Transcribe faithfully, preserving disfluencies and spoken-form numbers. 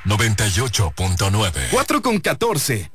noventa y ocho punto nueve. cuatro con catorce.